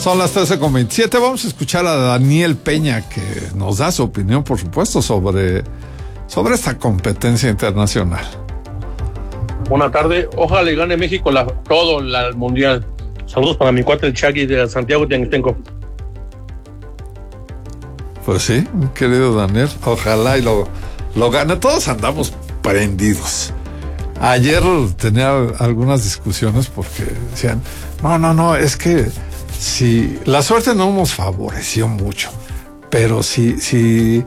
Son las 13:27. Vamos a escuchar a Daniel Peña, que nos da su opinión, por supuesto, sobre esta competencia internacional. Buenas tardes. Ojalá gane México todo el mundial. Saludos para mi cuate el Chagui de Santiago Tianguitenco. Pues sí, querido Daniel, ojalá y lo gane. Todos andamos prendidos. Ayer tenía algunas discusiones porque decían, no, es que si la suerte no nos favoreció mucho, pero si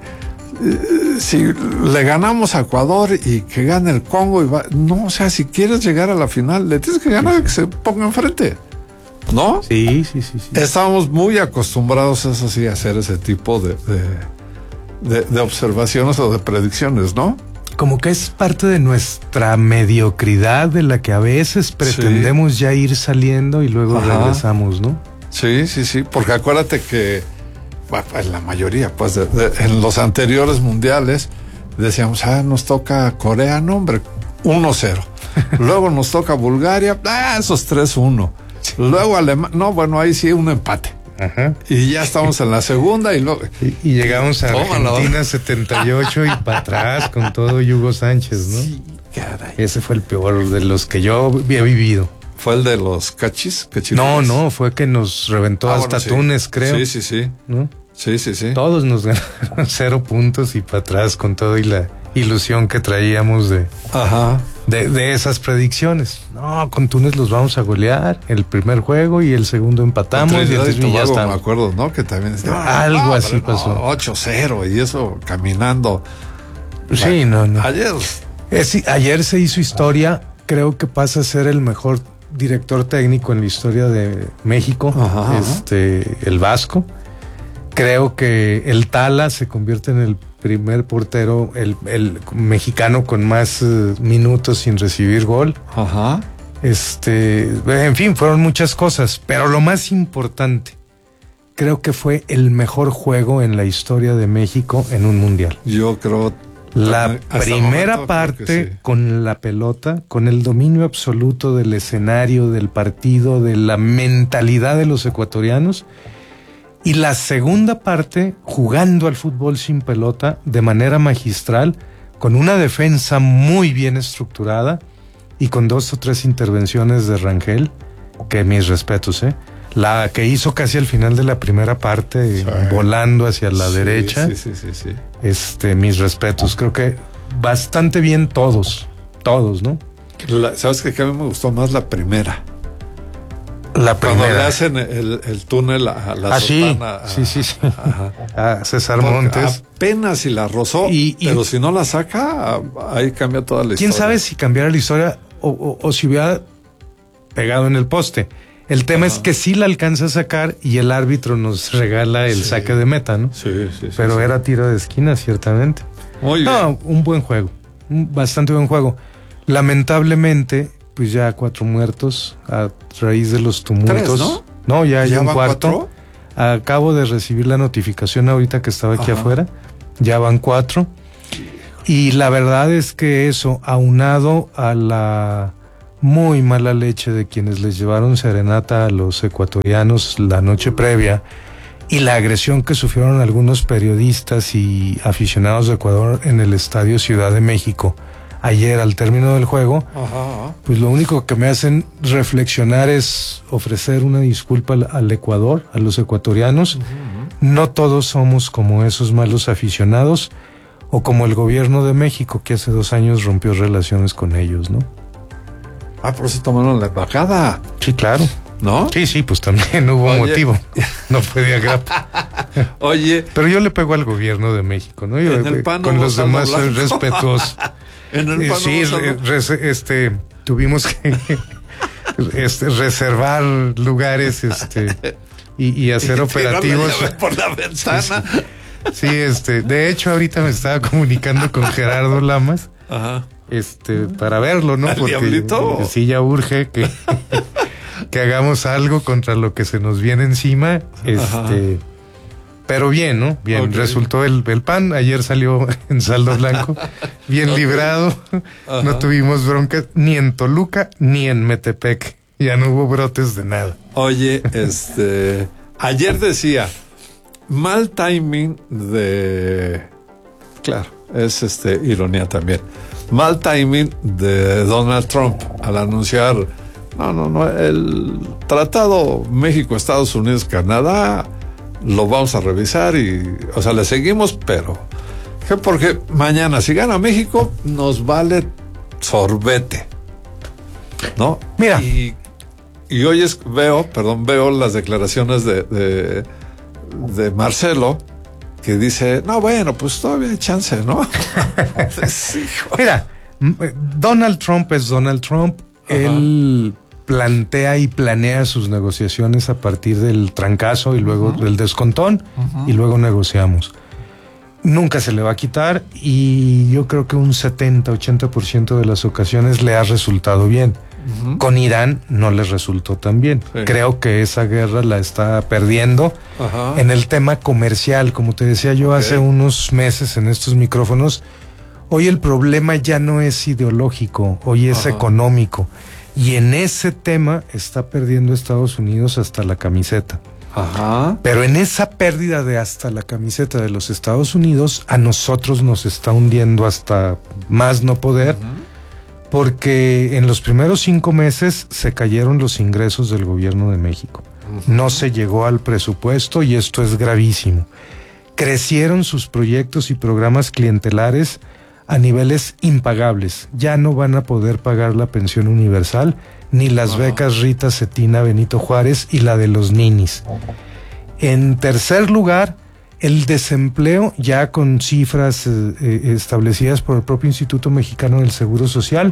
le ganamos a Ecuador y que gane el Congo, o sea, si quieres llegar a la final, le tienes que ganar al que se ponga enfrente, ¿no? Sí. Estábamos muy acostumbrados, eso sí, a hacer ese tipo de observaciones o de predicciones, ¿no? Como que es parte de nuestra mediocridad de la que a veces pretendemos ya ir saliendo y luego regresamos, ¿no? Sí, porque acuérdate que en la mayoría, pues, en los anteriores mundiales decíamos, nos toca Corea, no, hombre, 1-0. Luego nos toca Bulgaria, esos 3-1. Sí. Luego Alemania, no, bueno, ahí sí un empate. Ajá. Y ya estamos en la segunda y luego... Y llegamos a Argentina 78 y para atrás con todo Hugo Sánchez, ¿no? Sí, caray. Ese fue el peor de los que yo había vivido. ¿Fue el de los cachis? No, fue que nos reventó hasta Túnez, creo. Sí. ¿No? Sí. Todos nos ganaron 0 puntos y para atrás con todo y la ilusión que traíamos de esas predicciones. No, con Túnez los vamos a golear el primer juego y el segundo empatamos y ya está. Me acuerdo, ¿no? Que también algo así pasó. 8-0 y eso caminando. Sí, no. Ayer se hizo historia. Creo que pasa a ser el mejor director técnico en la historia de México, el Vasco. Creo que el Tala se convierte en el primer portero, el mexicano con más minutos sin recibir gol. En fin, fueron muchas cosas, pero lo más importante, creo que fue el mejor juego en la historia de México en un mundial. Yo creo la primera parte con la pelota, con el dominio absoluto del escenario, del partido, de la mentalidad de los ecuatorianos. Y la segunda parte, jugando al fútbol sin pelota de manera magistral, con una defensa muy bien estructurada y con 2 o 3 intervenciones de Rangel, que mis respetos, la que hizo casi al final de la primera parte, volando hacia la derecha. Sí. Mis respetos. Creo que bastante bien todos, ¿no? ¿Sabes qué? Que a mí me gustó más la primera. Cuando le hacen el túnel a la sotana. Sí. A César Montes. Apenas si la rozó, pero si no la saca, ahí cambia toda la historia. ¿Quién sabe si cambiara la historia o si hubiera pegado en el poste? El tema es que sí la alcanza a sacar y el árbitro nos regala el saque de meta, ¿no? Sí. Pero era tiro de esquina, ciertamente. Muy bien. Un buen juego. Bastante buen juego. Lamentablemente, pues ya 4 muertos a raíz de los tumultos. 3, ¿no? No, ya un cuarto. 4. Acabo de recibir la notificación ahorita que estaba aquí afuera. Ya van 4. Y la verdad es que eso, aunado a la muy mala leche de quienes les llevaron serenata a los ecuatorianos la noche previa y la agresión que sufrieron algunos periodistas y aficionados de Ecuador en el Estadio Ciudad de México ayer al término del juego, pues lo único que me hacen reflexionar es ofrecer una disculpa al Ecuador, a los ecuatorianos. No todos somos como esos malos aficionados o como el gobierno de México que hace 2 años rompió relaciones con ellos, ¿no? Por eso tomaron la embajada. Sí, claro. ¿No? Sí, pues también hubo motivo. No fue de agrapa. Oye. Pero yo le pego al gobierno de México, ¿no? Yo con los demás soy respetuoso. En el sí, tuvimos que reservar lugares y hacer operativos por la ventana. Sí, de hecho ahorita me estaba comunicando con Gerardo Lamas. Para verlo, ¿no? Porque diablito. Sí, ya urge que hagamos algo contra lo que se nos viene encima. Pero bien, ¿no? Bien, okay. Resultó el PAN, ayer salió en saldo blanco, bien librado. No tuvimos broncas ni en Toluca ni en Metepec. Ya no hubo brotes de nada. Oye, Ayer decía, mal timing de... Claro, es ironía también. Mal timing de Donald Trump al anunciar, no, el tratado México-Estados Unidos-Canadá lo vamos a revisar o sea, le seguimos, pero... Porque mañana, si gana México, nos vale sorbete, ¿no? Mira. Y hoy veo las declaraciones de Marcelo, que dice, no, bueno, pues todavía hay chance, ¿no? Mira, Donald Trump es Donald Trump. Ajá. Él plantea y planea sus negociaciones a partir del trancazo y luego del descontón, y luego negociamos. Nunca se le va a quitar, y yo creo que un 70-80% de las ocasiones le ha resultado bien. Con Irán no le resultó tan bien. Sí. Creo que esa guerra la está perdiendo. En el tema comercial, como te decía yo hace unos meses en estos micrófonos. Hoy el problema ya no es ideológico, hoy es económico, y en ese tema está perdiendo Estados Unidos hasta la camiseta. Pero en esa pérdida de hasta la camiseta de los Estados Unidos, a nosotros nos está hundiendo hasta más no poder. Porque en los primeros 5 meses se cayeron los ingresos del gobierno de México. No se llegó al presupuesto, y esto es gravísimo. Crecieron sus proyectos y programas clientelares a niveles impagables. Ya no van a poder pagar la pensión universal, ni las becas Rita Cetina Benito Juárez y la de los ninis. En tercer lugar, el desempleo, ya con cifras establecidas por el propio Instituto Mexicano del Seguro Social,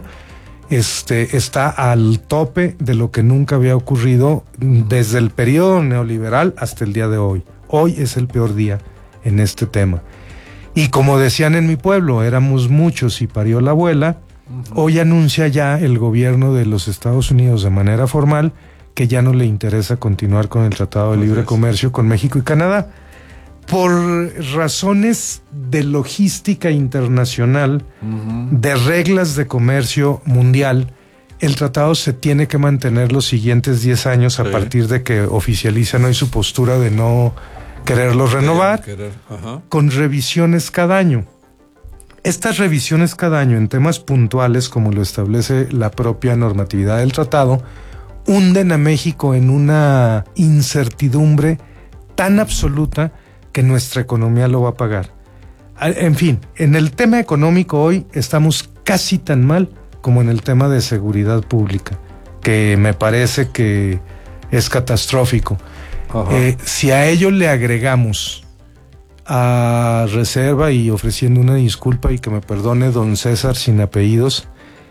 está al tope de lo que nunca había ocurrido desde el periodo neoliberal hasta el día de hoy. Hoy es el peor día en este tema. Y como decían en mi pueblo, éramos muchos y parió la abuela. Hoy anuncia ya el gobierno de los Estados Unidos de manera formal que ya no le interesa continuar con el Tratado de Libre Comercio con México y Canadá. Por razones de logística internacional, de reglas de comercio mundial, el tratado se tiene que mantener los siguientes 10 años a partir de que oficializan hoy su postura de no quererlo renovar, con revisiones cada año. Estas revisiones cada año en temas puntuales, como lo establece la propia normatividad del tratado, hunden a México en una incertidumbre tan absoluta que nuestra economía lo va a pagar. En fin, en el tema económico hoy estamos casi tan mal como en el tema de seguridad pública, que me parece que es catastrófico. Si a ello le agregamos a reserva, y ofreciendo una disculpa y que me perdone don César sin apellidos,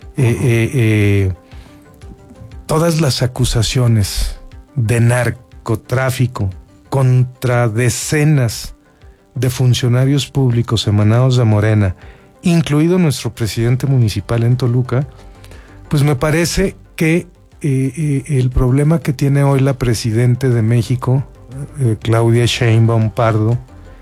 todas las acusaciones de narcotráfico contra decenas de funcionarios públicos emanados de Morena, incluido nuestro presidente municipal en Toluca, pues me parece que el problema que tiene hoy la presidenta de México, Claudia Sheinbaum Pardo,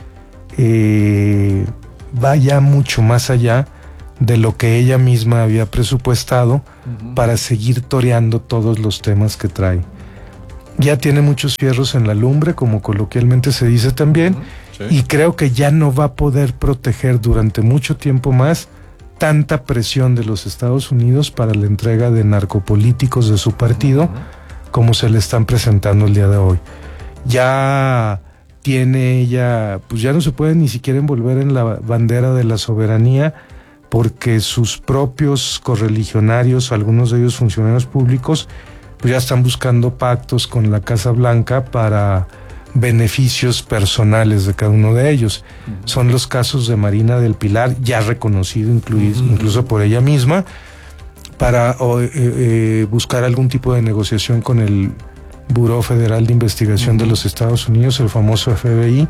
va ya mucho más allá de lo que ella misma había presupuestado para seguir toreando todos los temas que trae. Ya tiene muchos fierros en la lumbre, como coloquialmente se dice también, y creo que ya no va a poder proteger durante mucho tiempo más tanta presión de los Estados Unidos para la entrega de narcopolíticos de su partido, como se le están presentando el día de hoy. Ya tiene ella, pues ya no se puede ni siquiera envolver en la bandera de la soberanía, porque sus propios correligionarios, algunos de ellos funcionarios públicos, pues ya están buscando pactos con la Casa Blanca para beneficios personales de cada uno de ellos. Son los casos de Marina del Pilar, ya reconocido incluso por ella misma, para buscar algún tipo de negociación con el Buró Federal de Investigación de los Estados Unidos, el famoso FBI.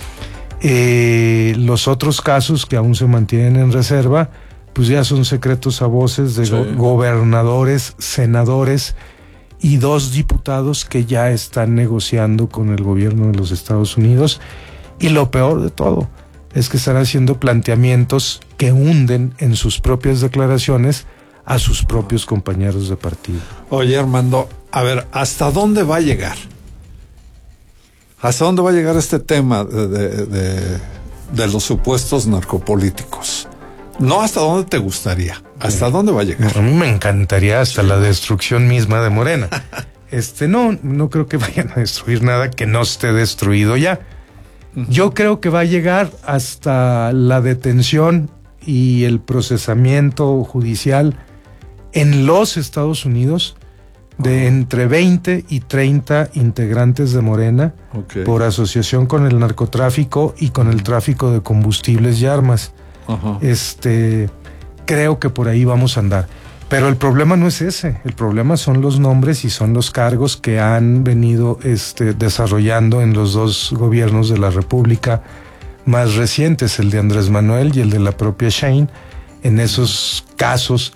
Los otros casos que aún se mantienen en reserva, pues ya son secretos a voces de gobernadores, senadores y 2 diputados que ya están negociando con el gobierno de los Estados Unidos. Y lo peor de todo es que están haciendo planteamientos que hunden en sus propias declaraciones a sus propios compañeros de partido. Oye, Armando, a ver, ¿hasta dónde va a llegar? ¿Hasta dónde va a llegar este tema de los supuestos narcopolíticos? No hasta dónde te gustaría, ¿hasta dónde va a llegar? A mí me encantaría hasta la destrucción misma de Morena. No creo que vayan a destruir nada que no esté destruido ya. Yo creo que va a llegar hasta la detención y el procesamiento judicial en los Estados Unidos de entre 20 y 30 integrantes de Morena por asociación con el narcotráfico y con el tráfico de combustibles y armas. Creo que por ahí vamos a andar. Pero el problema no es ese, el problema son los nombres y son los cargos que han venido desarrollando en los dos gobiernos de la República más recientes, el de Andrés Manuel y el de la propia Shane, en esos casos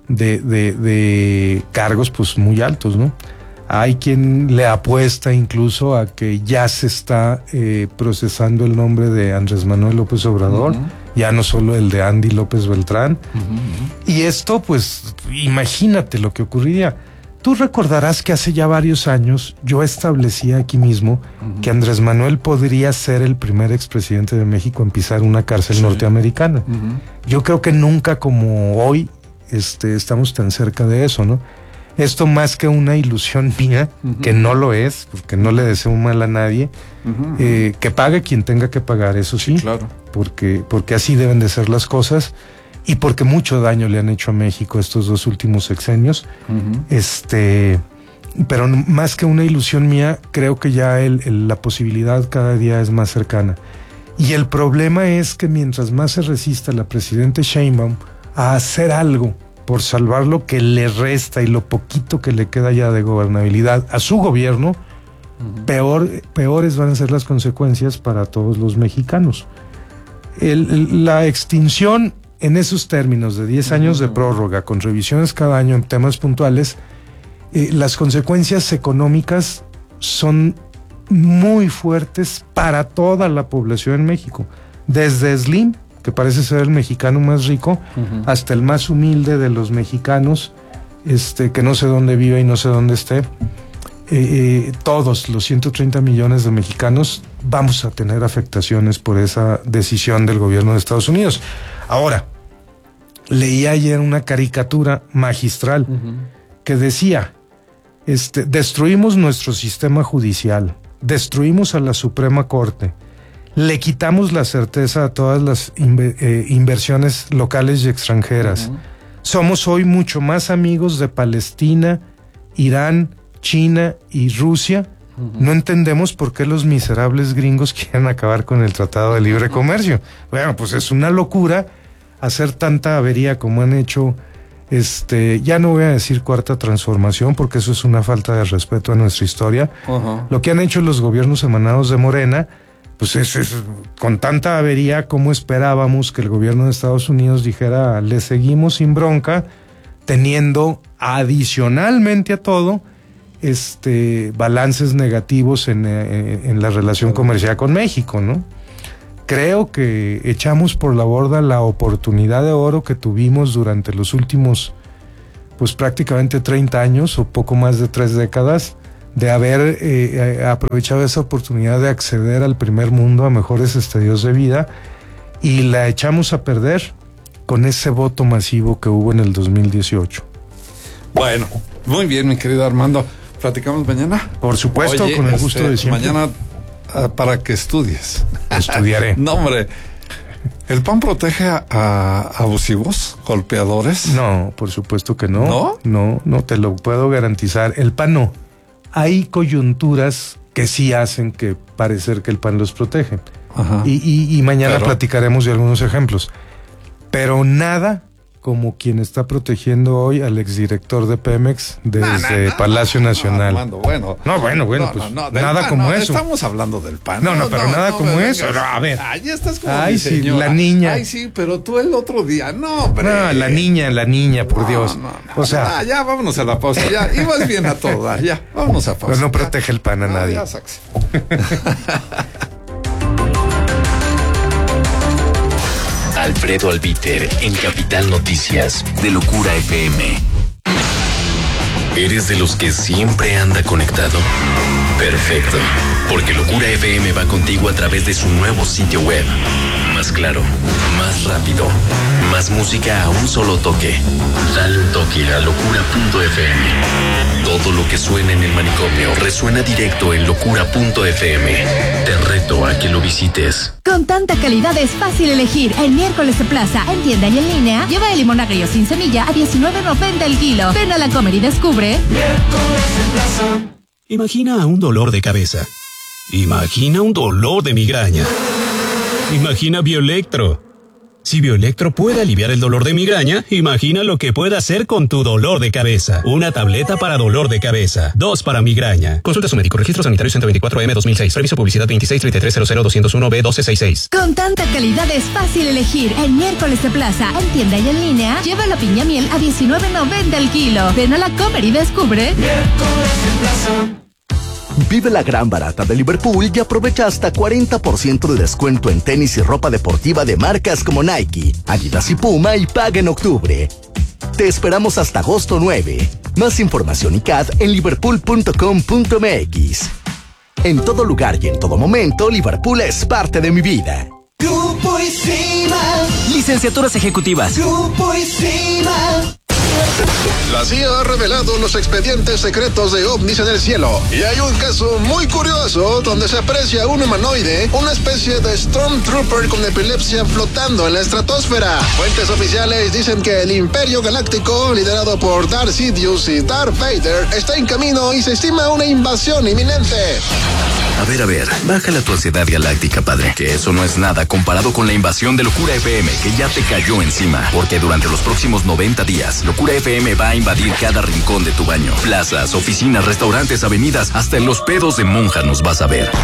de cargos pues muy altos, ¿no? Hay quien le apuesta incluso a que ya se está procesando el nombre de Andrés Manuel López Obrador, ya no solo el de Andy López Beltrán. Y esto, pues, imagínate lo que ocurriría. Tú recordarás que hace ya varios años yo establecía aquí mismo que Andrés Manuel podría ser el primer expresidente de México en pisar una cárcel norteamericana. Yo creo que nunca como hoy estamos tan cerca de eso, ¿no? Esto más que una ilusión mía, que no lo es, porque no le deseo mal a nadie, que pague quien tenga que pagar, eso sí, claro. Porque así deben de ser las cosas y porque mucho daño le han hecho a México estos 2 últimos sexenios. Pero más que una ilusión mía, creo que ya la posibilidad cada día es más cercana. Y el problema es que mientras más se resista la presidenta Sheinbaum a hacer algo por salvar lo que le resta y lo poquito que le queda ya de gobernabilidad a su gobierno, peores van a ser las consecuencias para todos los mexicanos. La extinción en esos términos de 10 años de prórroga, con revisiones cada año en temas puntuales, las consecuencias económicas son muy fuertes para toda la población en México, desde Slim, que parece ser el mexicano más rico, hasta el más humilde de los mexicanos, que no sé dónde vive y no sé dónde esté. Todos los 130 millones de mexicanos vamos a tener afectaciones por esa decisión del gobierno de Estados Unidos. Ahora, leí ayer una caricatura magistral que decía, destruimos nuestro sistema judicial, destruimos a la Suprema Corte, le quitamos la certeza a todas las inversiones locales y extranjeras. Somos hoy mucho más amigos de Palestina, Irán, China y Rusia. No entendemos por qué los miserables gringos quieren acabar con el Tratado de Libre Comercio. Bueno, pues es una locura hacer tanta avería como han hecho. Ya no voy a decir cuarta transformación porque eso es una falta de respeto a nuestra historia. Lo que han hecho los gobiernos emanados de Morena, pues es con tanta avería como esperábamos que el gobierno de Estados Unidos dijera le seguimos sin bronca, teniendo adicionalmente a todo balances negativos en la relación comercial con México, ¿no? Creo que echamos por la borda la oportunidad de oro que tuvimos durante los últimos, pues prácticamente 30 años o poco más de 3 décadas, de haber aprovechado esa oportunidad de acceder al primer mundo, a mejores estadios de vida, y la echamos a perder con ese voto masivo que hubo en el 2018. Bueno, muy bien, mi querido Armando. ¿Platicamos mañana? Por supuesto. Oye, con el gusto de siempre. Mañana para que estudies. Estudiaré. No, hombre. ¿El PAN protege a abusivos, golpeadores? No, por supuesto que no. No te lo puedo garantizar. El PAN no. Hay coyunturas que sí hacen que parecer que el PAN los protege. Y mañana platicaremos de algunos ejemplos. Pero nada como quien está protegiendo hoy al exdirector de Pemex desde Palacio Nacional. Armando, bueno, pues nada como eso. Estamos hablando del PAN. Pero nada como eso. A ver. Ya estás como mi señora. Sí, la niña. Ay, sí, pero tú el otro día. No, hombre. No, la niña, por Dios. O sea. Ya, vámonos a la pausa. Ya, ibas bien a todo. Ya, vámonos a pausa. Pero no protege el PAN a nadie. Ya, Alfredo Albiter en Capital Noticias de Locura FM. ¿Eres de los que siempre anda conectado? Perfecto, porque Locura FM va contigo a través de su nuevo sitio web. Más claro, más rápido, más música a un solo toque. Dale un toque a locura.fm. Todo lo que suena en el manicomio resuena directo en locura.fm. Te reto a que lo visites. Con tanta calidad es fácil elegir. El miércoles de plaza, en tienda y en línea, lleva el limón agrio sin semilla a $19.90 el kilo. Ven a la Comer y descubre. Miércoles en plaza. Imagina un dolor de cabeza. Imagina un dolor de migraña. Imagina Bioelectro. Si Bioelectro puede aliviar el dolor de migraña, imagina lo que puede hacer con tu dolor de cabeza. Una tableta para dolor de cabeza, 2 para migraña. Consulta a su médico. Registro sanitario 124M 2006. Permiso publicidad 2633000201B1266. Con tanta calidad es fácil elegir. El miércoles de plaza, en tienda y en línea, lleva la piña miel a $19.90 el kilo. Ven a la Comer y descubre. Miércoles en plaza. Vive la gran barata de Liverpool y aprovecha hasta 40% de descuento en tenis y ropa deportiva de marcas como Nike, Adidas y Puma y paga en octubre. Te esperamos hasta agosto 9. Más información y CAD en liverpool.com.mx. En todo lugar y en todo momento, Liverpool es parte de mi vida. Grupo ISIMA. Licenciaturas ejecutivas. Grupo ISIMA. La CIA ha revelado los expedientes secretos de ovnis en el cielo y hay un caso muy curioso donde se aprecia un humanoide, una especie de Stormtrooper con epilepsia flotando en la estratosfera. Fuentes oficiales dicen que el Imperio Galáctico, liderado por Darth Sidious y Darth Vader, está en camino y se estima una invasión inminente. A ver, bájale tu ansiedad galáctica, padre, que eso no es nada comparado con la invasión de Locura FM que ya te cayó encima, porque durante los próximos 90 días, Locura FM va a invadir cada rincón de tu baño, plazas, oficinas, restaurantes, avenidas, hasta en los pedos de monja nos vas a ver.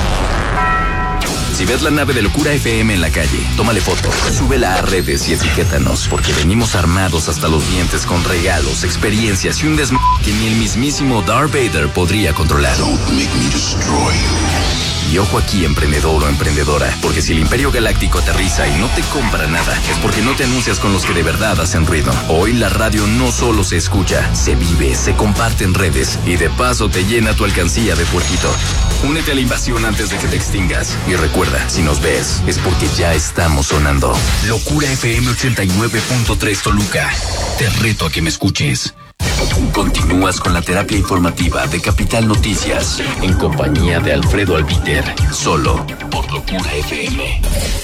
Si ves la nave de Locura FM en la calle, tómale foto, súbela a redes y etiquétanos, porque venimos armados hasta los dientes con regalos, experiencias y un desmadre que ni el mismísimo Darth Vader podría controlar. Don't make me destroy you. Y ojo aquí, emprendedor o emprendedora, porque si el Imperio Galáctico aterriza y no te compra nada, es porque no te anuncias con los que de verdad hacen ruido. Hoy la radio no solo se escucha, se vive, se comparte en redes y de paso te llena tu alcancía de puerquito. Únete a la invasión antes de que te extingas. Y recuerda, si nos ves, es porque ya estamos sonando. Locura FM 89.3 Toluca. Te reto a que me escuches. Continúas con la terapia informativa de Capital Noticias en compañía de Alfredo Albiter, solo por Locura FM.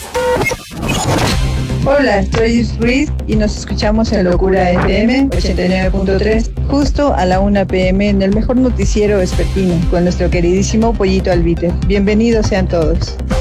Hola, soy Ruiz y nos escuchamos en Locura FM 89.3 justo a la 1 p.m. en el mejor noticiero vespertino con nuestro queridísimo Pollito Albiter. Bienvenidos sean todos.